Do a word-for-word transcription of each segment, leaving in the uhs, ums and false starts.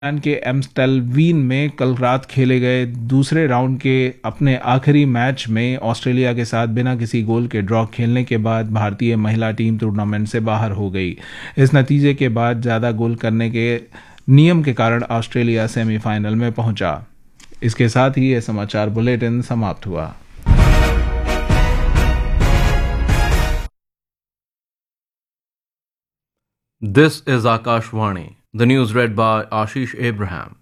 New Zealand के एम्स्टेलवीन में कल रात खेले गए दूसरे राउंड के अपने आखिरी मैच में ऑस्ट्रेलिया के साथ बिना किसी गोल के ड्रॉ खेलने के बाद भारतीय महिला टीम टूर्नामेंट से बाहर हो गई। इस नतीजे के बाद ज़्यादा गोल करने के नियम के कारण ऑस्ट्रेलिया सेमीफाइनल में पहुंचा। इसके साथ ही यह समाचार बुलेटिन समाप्त हुआ। This is Akashvani. The news read by Ashish Abraham.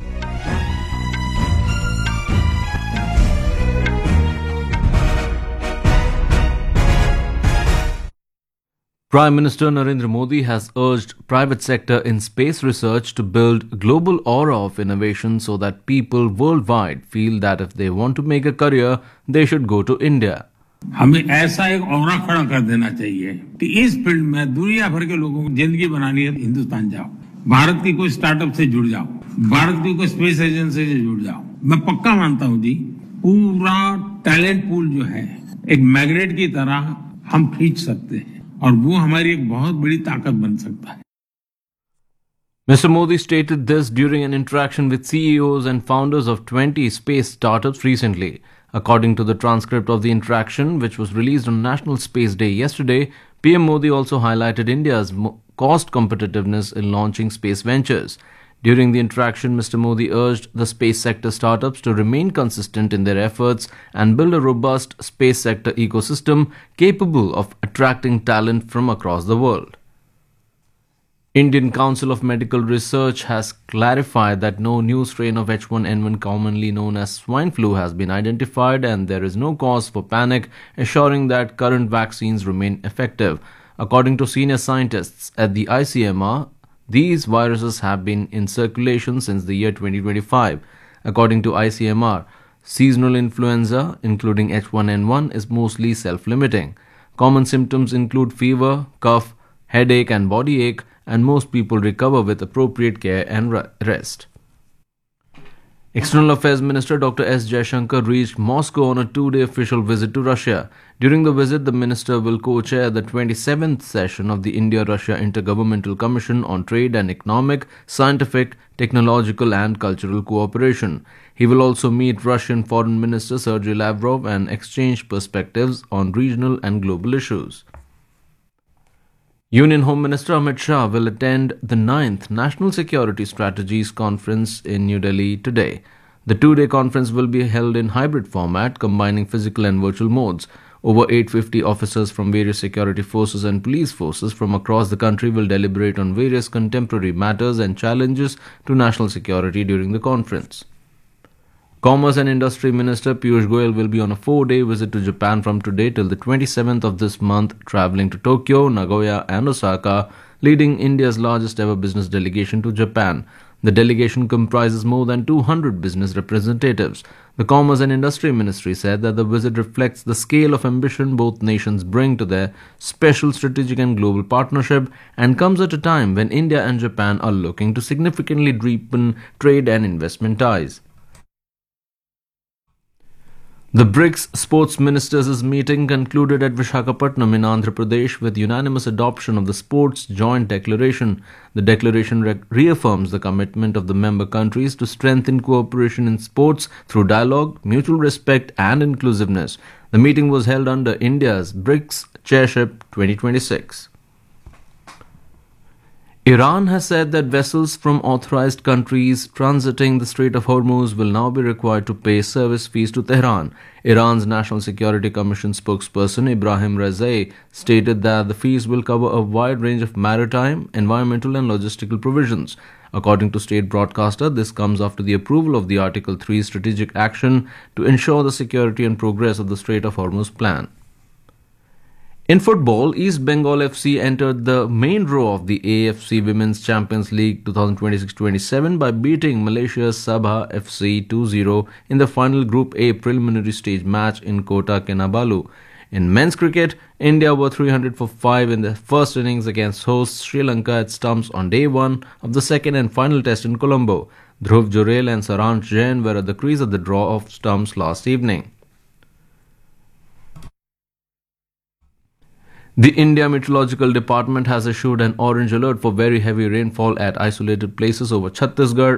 Prime Minister Narendra Modi has urged private sector in space research to build global aura of innovation so that people worldwide feel that if they want to make a career, they should go to India. हमें ऐसा एक aura खड़ा कर देना चाहिए कि इस field में दुनिया भर के लोगों को जिंदगी बनानी है, हिंदुस्तान जाओ, भारत की कोई स्टार्टअप से जुड़ जाओ, भारत की कोई स्पेस एजेंसी से जुड़ जाओ। मैं पक्का मानता हूं जी, पूरा टैलेंट पूल जो है एक मैग्नेट की तरह हम खींच सकते हैं और वो हमारी एक बहुत बड़ी ताकत बन सकता है। Mister Modi stated this during an interaction with C E Os and founders of twenty space startups recently. According to the transcript of the interaction, which was released on National Space Day yesterday, P M Modi also highlighted India's cost competitiveness in launching space ventures. During the interaction, Mister Modi urged the space sector startups to remain consistent in their efforts and build a robust space sector ecosystem capable of attracting talent from across the world. Indian Council of Medical Research has clarified that no new strain of H one N one, commonly known as swine flu, has been identified and there is no cause for panic, assuring that current vaccines remain effective. According to senior scientists at the I C M R, these viruses have been in circulation since the year twenty twenty-five. According to I C M R, seasonal influenza, including H one N one, is mostly self-limiting. Common symptoms include fever, cough, headache and body ache, and most people recover with appropriate care and rest. External Affairs Minister Doctor S Jaishankar reached Moscow on a two-day official visit to Russia. During the visit, the minister will co-chair the twenty-seventh session of the India-Russia Intergovernmental Commission on Trade and Economic, Scientific, Technological and Cultural Cooperation. He will also meet Russian Foreign Minister Sergei Lavrov and exchange perspectives on regional and global issues. Union Home Minister Amit Shah will attend the ninth National Security Strategies Conference in New Delhi today. The two-day conference will be held in hybrid format, combining physical and virtual modes. Over eight hundred fifty officers from various security forces and police forces from across the country will deliberate on various contemporary matters and challenges to national security during the conference. Commerce and Industry Minister Piyush Goyal will be on a four-day visit to Japan from today till the twenty-seventh of this month, travelling to Tokyo, Nagoya and Osaka, leading India's largest ever business delegation to Japan. The delegation comprises more than two hundred business representatives. The Commerce and Industry Ministry said that the visit reflects the scale of ambition both nations bring to their special strategic and global partnership and comes at a time when India and Japan are looking to significantly deepen trade and investment ties. The BRICS Sports Ministers' meeting concluded at Visakhapatnam in Andhra Pradesh with unanimous adoption of the Sports Joint Declaration. The declaration re- reaffirms the commitment of the member countries to strengthen cooperation in sports through dialogue, mutual respect and inclusiveness. The meeting was held under India's BRICS Chairship twenty twenty-six. Iran has said that vessels from authorized countries transiting the Strait of Hormuz will now be required to pay service fees to Tehran. Iran's National Security Commission spokesperson Ibrahim Raizei stated that the fees will cover a wide range of maritime, environmental and logistical provisions. According to state broadcaster, this comes after the approval of the Article three strategic action to ensure the security and progress of the Strait of Hormuz plan. In football, East Bengal F C entered the main draw of the A F C Women's Champions League twenty twenty-six twenty-seven by beating Malaysia's Sabah F C two zero in the final Group A preliminary stage match in Kota Kinabalu. In men's cricket, India were three hundred for five in the first innings against hosts Sri Lanka at stumps on day one of the second and final test in Colombo. Dhruv Jurel and Saransh Jain were at the crease of the draw of stumps last evening. The India Meteorological Department has issued an orange alert for very heavy rainfall at isolated places over Chhattisgarh